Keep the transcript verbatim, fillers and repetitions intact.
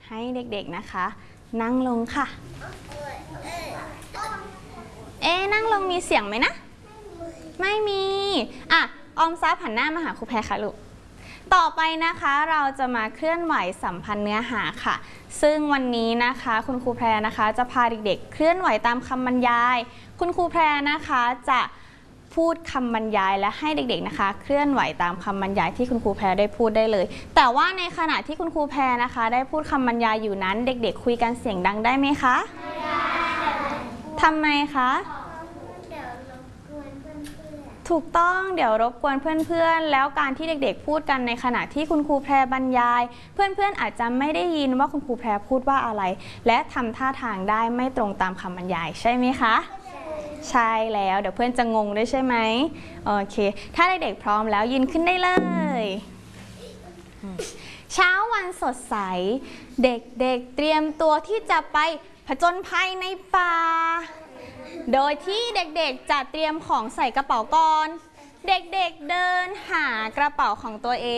ให้เด็กๆนะคะนั่งลงค่ะเอ๊ะนั่งลงมีเสียงไหมนะไม่มีอ่ะออมทรัพย์หันหน้ามาหาครูแพรค่ะลูกต่อไปนะคะเราจะมาเคลื่อนไหวสัมพันธ์เนื้อหาค่ะซึ่งวันนี้นะคะคุณครูแพรนะคะจะพาเด็กๆเคลื่อนไหวตามคำบรรยายคุณครูแพรนะคะจะพูดคำบรรยายและให้เด็กๆนะคะเคลื่อนไหวตามคำบรรยายที่คุณครูแพรได้พูดได้เลยแต่ว่าในขณะที่คุณครูแพรนะคะได้พูดคำบรรยายอยู่นั้นเด็กๆคุยกันเสียงดังได้ไหมคะไม่ได้ทำไมคะถูกต้องเดี๋ยวรบกวนเพื่อนๆแล้วการที่เด็กๆพูดกันในขณะที่คุณครูแพรบรรยายเพื่อนๆอาจจะไม่ได้ยินว่าคุณครูแพรพูดว่าอะไรและทำท่าทางได้ไม่ตรงตามคำบรรยายใช่ไหมคะใช่แล้วเดี๋ยวเพื่อนจะงงด้วยใช่ไหมโอเคถ้าเด็กๆพร้อมแล้วยืนขึ้นได้เลยเช้าวันสดใสเด็กๆ เ, เตรียมตัวที่จะไปผจญภัยในป่าโดยที่เด็กๆจะเตรียมของใส่กระเป๋าก่อนเด็กๆเดินหากระเป๋าของตัวเอง